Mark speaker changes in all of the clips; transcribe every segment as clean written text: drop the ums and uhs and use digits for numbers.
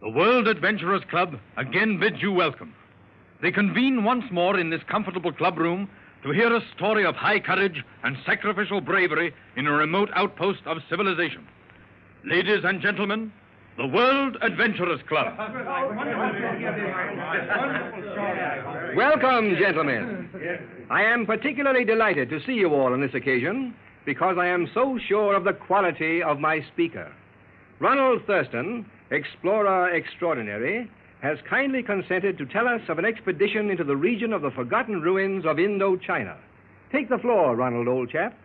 Speaker 1: The World Adventurers Club again bids you welcome. They convene once more in this comfortable club room to hear a story of high courage and sacrificial bravery in a remote outpost of civilization. Ladies and gentlemen, the World Adventurers Club.
Speaker 2: Welcome, gentlemen. I am particularly delighted to see you all on this occasion because I am so sure of the quality of my speaker. Ronald Thurston, explorer extraordinary, has kindly consented to tell us of an expedition into the region of the forgotten ruins of Indochina. Take the floor, Ronald, old chap.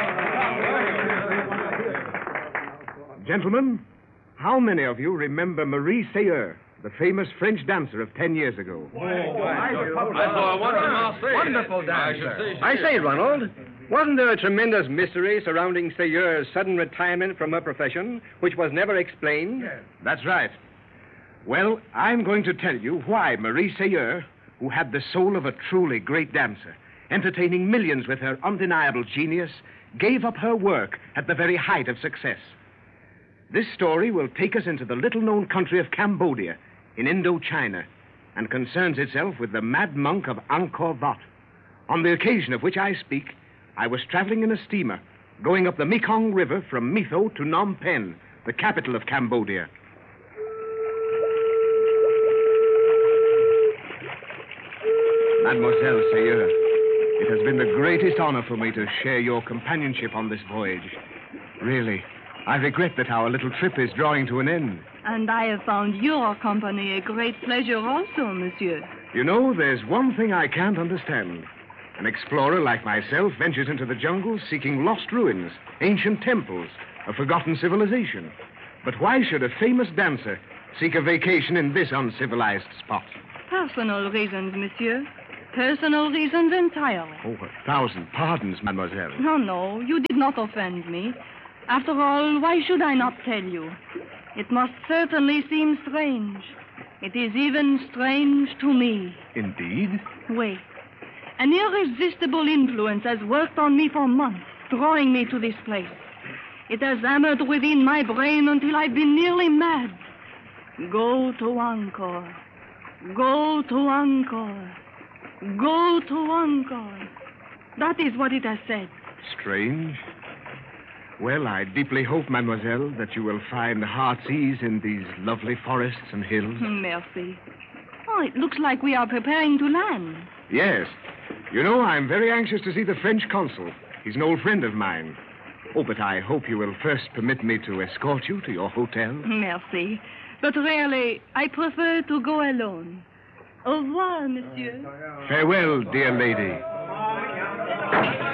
Speaker 3: Gentlemen, how many of you remember Marie Sayre, the famous French dancer of 10 years ago?
Speaker 1: I saw a wonderful dancer.
Speaker 2: I say, Ronald, wasn't there a tremendous mystery surrounding Sayre's sudden retirement from her profession, which was never explained?
Speaker 3: Yes. That's right. Well, I'm going to tell you why Marie Sayre, who had the soul of a truly great dancer, entertaining millions with her undeniable genius, gave up her work at the very height of success. This story will take us into the little-known country of Cambodia in Indochina and concerns itself with the mad monk of Angkor Wat. On the occasion of which I speak, I was traveling in a steamer going up the Mekong River from Metho to Phnom Penh, the capital of Cambodia. Mademoiselle Sayre, it has been the greatest honor for me to share your companionship on this voyage. Really, I regret that our little trip is drawing to an end.
Speaker 4: And I have found your company a great pleasure also, monsieur.
Speaker 3: You know, there's one thing I can't understand. An explorer like myself ventures into the jungle seeking lost ruins, ancient temples, a forgotten civilization. But why should a famous dancer seek a vacation in this uncivilized spot?
Speaker 4: Personal reasons, monsieur. Personal reasons entirely.
Speaker 3: Oh, 1,000 pardons, mademoiselle.
Speaker 4: No, you did not offend me. After all, why should I not tell you? It must certainly seem strange. It is even strange to me.
Speaker 3: Indeed?
Speaker 4: Wait. An irresistible influence has worked on me for months, drawing me to this place. It has hammered within my brain until I've been nearly mad. Go to Angkor. Go to Angkor. Go to Angkor. That is what it has said.
Speaker 3: Strange. Well, I deeply hope, mademoiselle, that you will find heart's ease in these lovely forests and hills.
Speaker 4: Merci. Oh, it looks like we are preparing to land.
Speaker 3: Yes. You know, I'm very anxious to see the French consul. He's an old friend of mine. Oh, but I hope you will first permit me to escort you to your hotel.
Speaker 4: Merci. But really, I prefer to go alone. Au revoir, monsieur.
Speaker 3: Farewell, dear lady.